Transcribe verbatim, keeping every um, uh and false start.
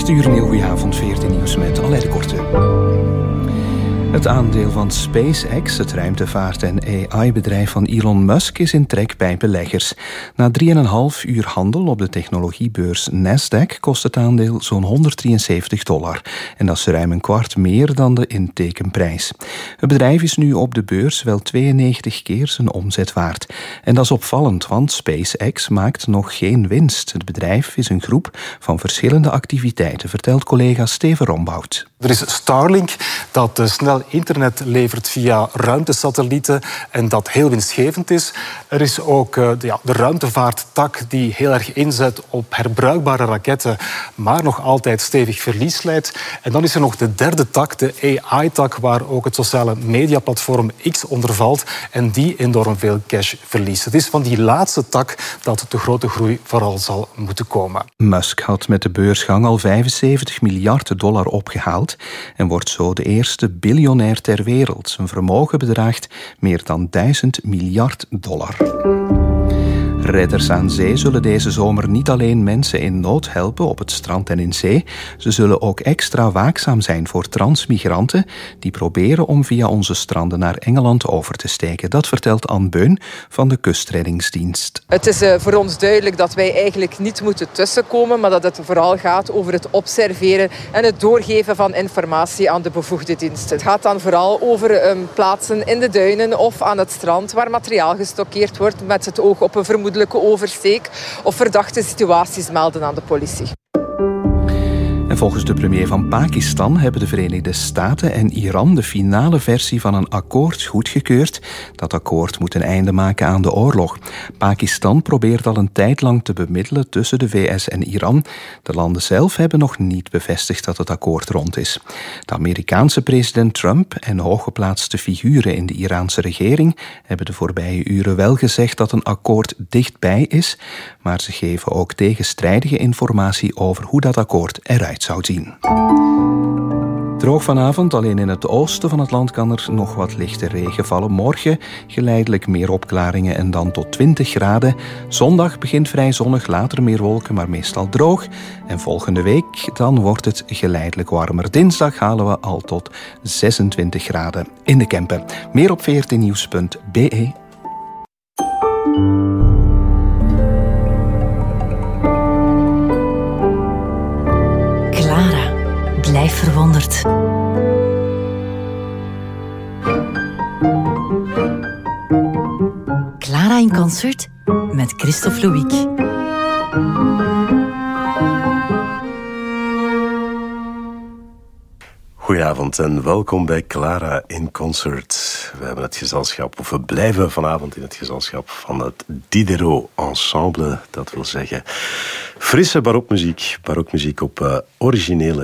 acht uur, een heel goede avond, veertien nieuws met Aleid de Korte. Het aandeel van SpaceX, het ruimtevaart- en A I-bedrijf van Elon Musk, is in trek bij beleggers. Na drieënhalf uur handel op de technologiebeurs Nasdaq kost het aandeel zo'n honderddrieënzeventig dollar. En dat is ruim een kwart meer dan de intekenprijs. Het bedrijf is nu op de beurs wel tweeënnegentig keer zijn omzet waard. En dat is opvallend, want SpaceX maakt nog geen winst. Het bedrijf is een groep van verschillende activiteiten, vertelt collega Steven Rombout. Er is Starlink, dat snel internet levert via ruimtesatellieten en dat heel winstgevend is. Er is ook uh, de, ja, de ruimtevaarttak die heel erg inzet op herbruikbare raketten, maar nog altijd stevig verlies leidt. En dan is er nog de derde tak, de A I-tak, waar ook het sociale mediaplatform X onder valt en die enorm veel cash verliest. Het is van die laatste tak dat de grote groei vooral zal moeten komen. Musk had met de beursgang al vijfenzeventig miljard dollar opgehaald en wordt zo de eerste biljonair ter wereld. Zijn vermogen bedraagt meer dan duizend miljard dollar. Redders aan zee zullen deze zomer niet alleen mensen in nood helpen op het strand en in zee. Ze zullen ook extra waakzaam zijn voor transmigranten die proberen om via onze stranden naar Engeland over te steken. Dat vertelt Anne Beun van de Kustreddingsdienst. Het is uh, voor ons duidelijk dat wij eigenlijk niet moeten tussenkomen, maar dat het vooral gaat over het observeren en het doorgeven van informatie aan de bevoegde dienst. Het gaat dan vooral over um, plaatsen in de duinen of aan het strand waar materiaal gestockeerd wordt met het oog op een vermoedelijke oversteek of verdachte situaties melden aan de politie. En volgens de premier van Pakistan hebben de Verenigde Staten en Iran de finale versie van een akkoord goedgekeurd. Dat akkoord moet een einde maken aan de oorlog. Pakistan probeert al een tijd lang te bemiddelen tussen de V S en Iran. De landen zelf hebben nog niet bevestigd dat het akkoord rond is. De Amerikaanse president Trump en hooggeplaatste figuren in de Iraanse regering hebben de voorbije uren wel gezegd dat een akkoord dichtbij is, maar ze geven ook tegenstrijdige informatie over hoe dat akkoord eruit zou zien. Droog vanavond, alleen in het oosten van het land kan er nog wat lichte regen vallen. Morgen geleidelijk meer opklaringen en dan tot twintig graden. Zondag begint vrij zonnig, later meer wolken, maar meestal droog. En volgende week dan wordt het geleidelijk warmer. Dinsdag halen we al tot zesentwintig graden in de Kempen. Meer op veertien nieuws punt b e. Blijf verwonderd. Clara in concert met Christophe Louic. Goedenavond en welkom bij Clara in Concert. We hebben het gezelschap, of we blijven vanavond in het gezelschap van het Diderot Ensemble. Dat wil zeggen frisse barokmuziek, barokmuziek op uh, originele